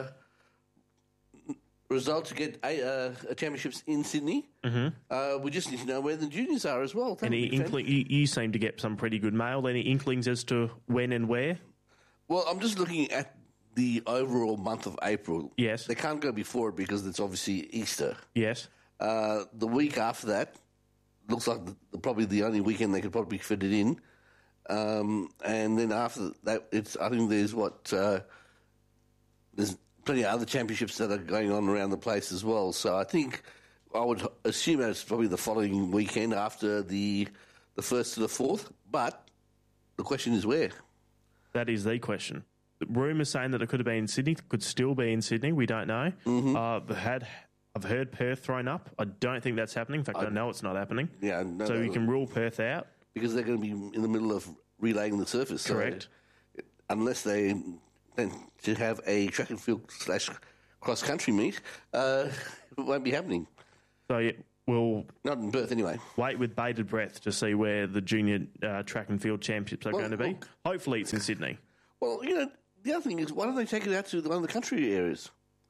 result to get a, uh, a championships in Sydney. Mm-hmm. Uh, we just need to know where the juniors are as well. That Any would be inkling? You, you seem to get some pretty good mail. Any inklings as to when and where? Well, I'm just looking at the overall month of April. Yes. They can't go before it because it's obviously Easter. Yes. Uh, the week after that looks like the, probably the only weekend they could probably fit it in. Um, and then after that, it's I think there's what uh, there's plenty of other championships that are going on around the place as well. So I think I would assume that it's probably the following weekend after the the first to the fourth. But the question is where. That is the question. rumours saying that it could have been in Sydney, could still be in Sydney. We don't know. Mm-hmm. Uh, but had I've heard Perth thrown up. I don't think that's happening. In fact, I, I know it's not happening. Yeah, no, so no, you can rule Perth out because they're going to be in the middle of relaying the surface. Correct. So unless they then to have a track and field slash cross country meet, uh, it won't be happening. So yeah, we'll not in Perth anyway. Wait with bated breath to see where the junior uh, track and field championships are well, going to be. Well, Hopefully, it's in Sydney. Well, you know, the other thing is, why don't they take it out to one of the country areas?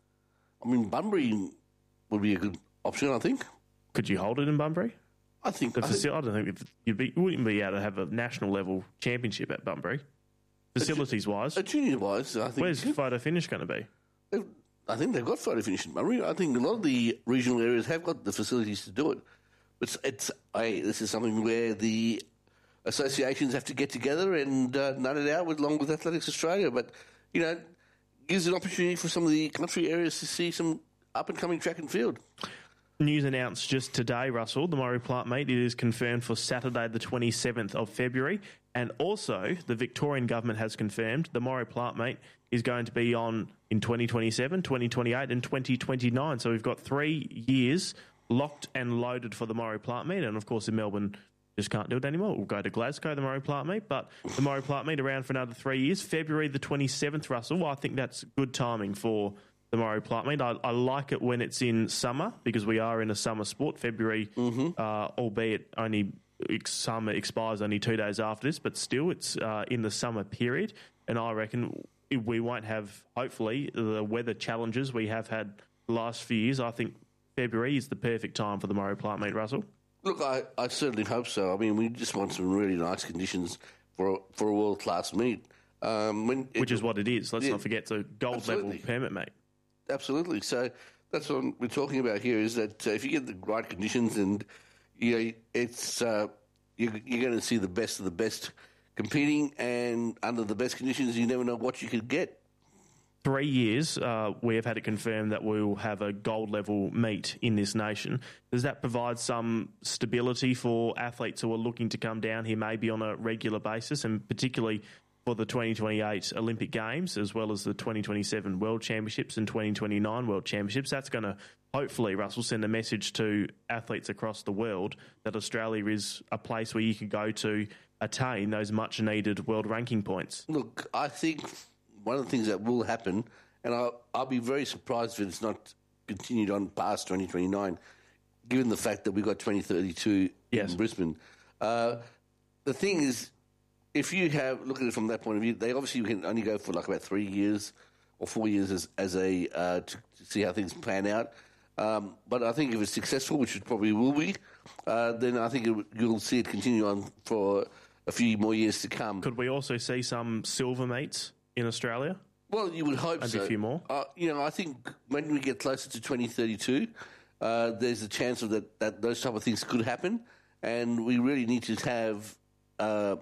I mean, Bunbury would be a good option, I think. Could you hold it in Bunbury? I think. The I, faci- think I don't think if you'd be, you wouldn't be able to have a national level championship at Bunbury. Facilities wise, a junior wise, I think. Where's photo finish going to be? They've, I think they've got photo finish in Bunbury. I think a lot of the regional areas have got the facilities to do it. But it's, it's hey, this is something where the associations have to get together and uh, nut it out with, along with Athletics Australia. But, you know, gives an opportunity for some of the country areas to see some up-and-coming track and field. News announced just today, Russell, the Maurie Plant meet. It is confirmed for Saturday the twenty-seventh of February. And also, the Victorian government has confirmed the Maurie Plant meet is going to be on in twenty twenty-seven, twenty twenty-eight and twenty twenty-nine. So we've got three years locked and loaded for the Maurie Plant meet. And, of course, in Melbourne, just can't do it anymore. We'll go to Glasgow, the Maurie Plant meet. But the Maurie Plant meet around for another three years. February the twenty-seventh, Russell. I think that's good timing for the Maurie Plant meet. I, I like it when it's in summer because we are in a summer sport. February, mm-hmm. uh, albeit only summer expires only two days after this, but still it's uh, in the summer period. And I reckon we won't have, hopefully, the weather challenges we have had the last few years. I think February is the perfect time for the Maurie Plant meet, Russell. Look, I, I certainly hope so. I mean, we just want some really nice conditions for, for a world-class meet. Um, when it, Which is what it is. Let's yeah, not forget, it's a gold-level permit, mate. Absolutely. So that's what we're talking about here, is that uh, if you get the right conditions and you know, it's uh, you're, you're going to see the best of the best competing, and under the best conditions, you never know what you could get. Three years, uh, we have had it confirmed that we will have a gold-level meet in this nation. Does that provide some stability for athletes who are looking to come down here maybe on a regular basis, and particularly for the twenty twenty-eight Olympic Games, as well as the twenty twenty-seven World Championships and twenty twenty-nine World Championships? That's going to hopefully, Russell, send a message to athletes across the world that Australia is a place where you can go to attain those much-needed world ranking points. Look, I think one of the things that will happen, and I'll, I'll be very surprised if it's not continued on past twenty twenty-nine, given the fact that we've got twenty thirty-two yes. in Brisbane. Uh, the thing is, if you have, look at it from that point of view, they obviously can only go for like about three years or four years as, as a uh, to, to see how things plan out. Um, but I think if it's successful, which it probably will be, uh, then I think it, you'll see it continue on for a few more years to come. Could we also see some silver meets in Australia? Well, you would hope Maybe so. a few more. Uh, you know, I think when we get closer to twenty thirty-two, uh, there's a chance of that, that those type of things could happen, and we really need to have, uh,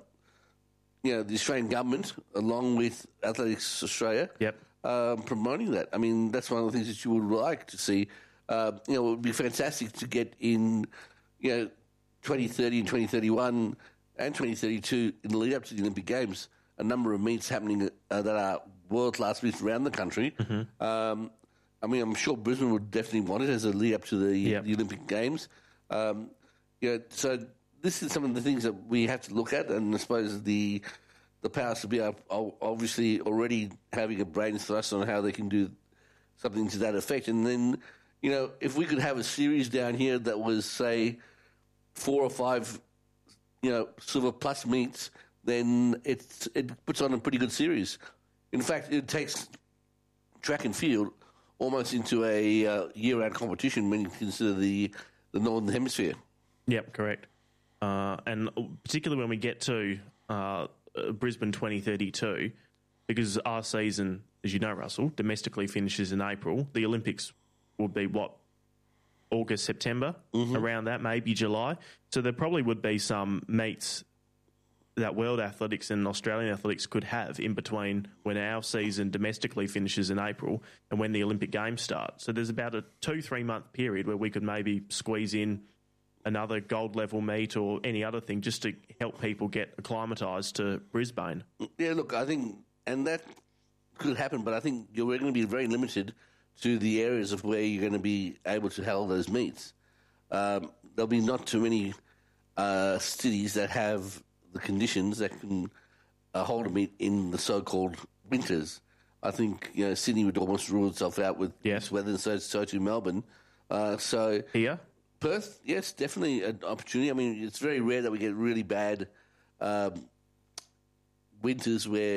you know, the Australian government along with Athletics Australia, yep, um, promoting that. I mean, that's one of the things that you would like to see. Uh, you know, it would be fantastic to get in, you know, twenty thirty and twenty thirty-one and twenty thirty-two in the lead up to the Olympic Games, a number of meets happening uh, that are world-class meets around the country. Mm-hmm. Um, I mean, I'm sure Brisbane would definitely want it as a lead up to the, yep. the Olympic Games. Um, you know, so this is some of the things that we have to look at, and I suppose the the powers to be are obviously already having a brains thrust on how they can do something to that effect. And then, you know, if we could have a series down here that was, say, four or five, you know, silver plus meets, then it's, it puts on a pretty good series. In fact, it takes track and field almost into a uh, year-round competition when you consider the, the Northern Hemisphere. Yep, correct. Uh, and particularly when we get to uh, Brisbane twenty thirty-two, because our season, as you know, Russell, domestically finishes in April. The Olympics would be, what, August, September, mm-hmm. around that, maybe July. So there probably would be some meets that World Athletics and Australian Athletics could have in between when our season domestically finishes in April and when the Olympic Games start. So there's about a two, three-month period where we could maybe squeeze in another gold-level meet or any other thing just to help people get acclimatised to Brisbane. Yeah, look, I think, and that could happen, but I think you're going to be very limited to the areas of where you're going to be able to hold those meets. Um, there'll be not too many uh, cities that have the conditions that can uh, hold a meet in the so-called winters. I think you know Sydney would almost rule itself out with yes. this weather, and so so to Melbourne. Uh, so here, Perth, yes, definitely an opportunity. I mean, it's very rare that we get really bad um, winters where